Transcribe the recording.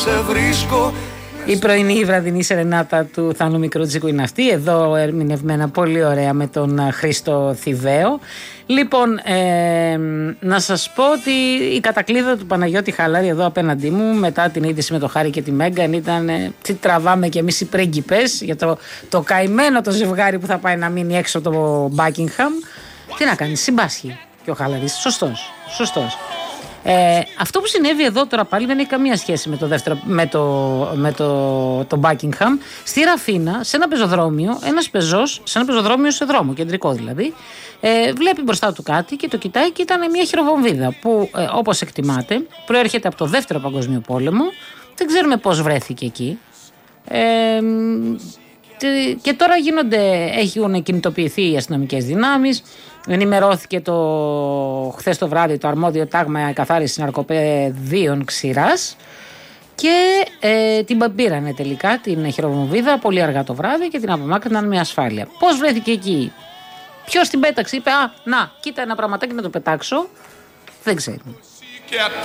Σε βρίσκω. Η πρωινή βραδινή σερενάτα του Θάνου Μικροτζίκου είναι αυτή, εδώ ερμηνευμένα πολύ ωραία με τον Χρήστο Θηβαίο. Λοιπόν, να σας πω ότι η κατακλείδα του Παναγιώτη Χαλάρη εδώ απέναντί μου, μετά την είδηση με το Χάρη και τη Μέγκαν, ήταν τι τραβάμε κι εμείς οι πρίγκιπες για το καημένο το ζευγάρι που θα πάει να μείνει έξω το Μπάκιγχαμ. Τι να κάνει, συμπάσχει και ο Χαλαρής, σωστός. Αυτό που συνέβη εδώ τώρα πάλι δεν έχει καμία σχέση με το δεύτερο, με το Buckingham. Στη Ραφίνα, σε ένα πεζοδρόμιο, ένας πεζός, σε ένα πεζοδρόμιο σε δρόμο, κεντρικό δηλαδή, βλέπει μπροστά του κάτι και το κοιτάει και ήταν μια χειροβομβίδα που, όπως εκτιμάται, προέρχεται από το δεύτερο παγκόσμιο πόλεμο. Δεν ξέρουμε πώς βρέθηκε εκεί. Και τώρα έχουν κινητοποιηθεί οι αστυνομικές δυνάμεις. Ενημερώθηκε χθες το βράδυ το αρμόδιο τάγμα εκαθάρισης ναρκοπαιδείων Ξηράς και την πήρανε τελικά την χειροβομβίδα πολύ αργά το βράδυ και την απομάκρυναν με ασφάλεια. Πώς βρέθηκε εκεί, ποιος την πέταξε, είπε να κοίτα ένα πραγματάκι να το πετάξω, δεν ξέρουμε.